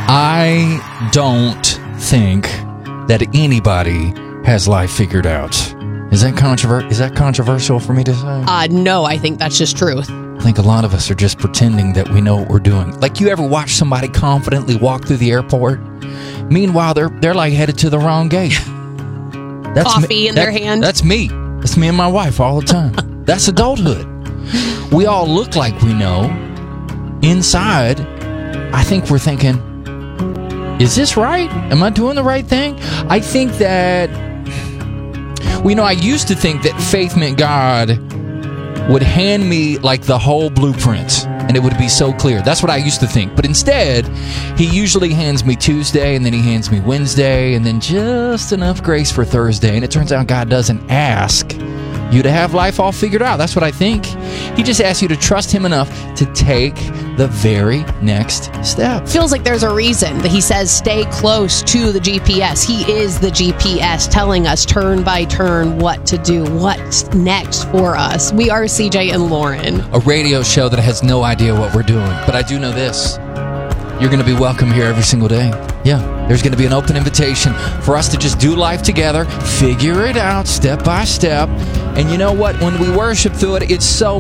I don't think that anybody has life figured out. Is that controversial for me to say? No, I think that's just truth. I think a lot of us are just pretending that we know what we're doing. Like, you ever watch somebody confidently walk through the airport? Meanwhile, they're like headed to the wrong gate. That's Coffee in their hand. That's me. That's me and my wife all the time. That's adulthood. We all look like we know. Inside, I think we're thinking, is this right? Am I doing the right thing? I think that, I used to think that faith meant God would hand me like the whole blueprint and it would be so clear. That's what I used to think. But instead, he usually hands me Tuesday and then he hands me Wednesday and then just enough grace for Thursday. And it turns out God doesn't ask you to have life all figured out. That's what I think. He just asks you to trust him enough to take the very next step. Feels like there's a reason that he says stay close to the GPS. He is the GPS telling us turn by turn what to do, what's next for us. We are CJ and Lauren. A radio show that has no idea what we're doing. But I do know this. You're going to be welcome here every single day. Yeah, there's going to be an open invitation for us to just do life together, figure it out step by step. And you know what? When we worship through it, it's so